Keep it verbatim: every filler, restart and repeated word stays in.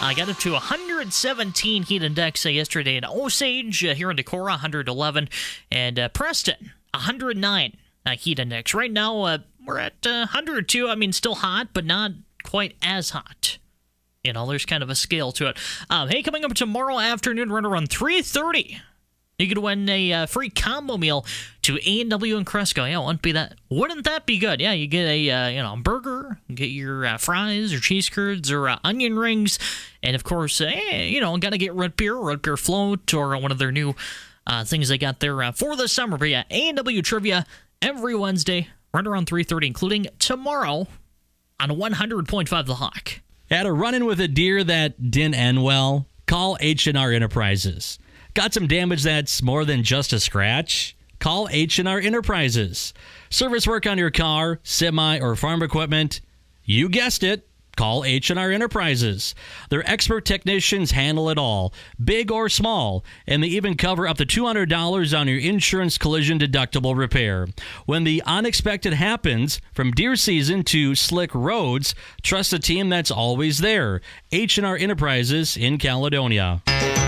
Uh, got up to one hundred seventeen heat index uh, yesterday in Osage, uh, here in Decorah, one hundred eleven, and uh, Preston, one hundred nine uh, heat index. Right now, uh, we're at uh, one hundred two. I mean, still hot, but not quite as hot. You know, there's kind of a scale to it. Um, hey, coming up tomorrow afternoon, right around three thirty, you could win a uh, free combo meal to A and W in Cresco. Yeah, wouldn't be that? Wouldn't that be good? Yeah, you get a uh, you know burger, get your uh, fries or cheese curds or uh, onion rings, and of course, uh, hey, you know, gotta get root beer, root beer float, or one of their new uh, things they got there uh, for the summer. But yeah, A and W trivia every Wednesday, right around three thirty, including tomorrow on one hundred point five The Hawk. Had a run-in with a deer that didn't end well? Call H and R Enterprises. Got some damage that's more than just a scratch? Call H and R Enterprises. Service work on your car, semi, or farm equipment? You guessed it. Call H and R Enterprises. Their expert technicians handle it all, big or small, and they even cover up to two hundred dollars on your insurance collision deductible repair. When the unexpected happens, from deer season to slick roads, trust a team that's always there. H and R Enterprises in Caledonia.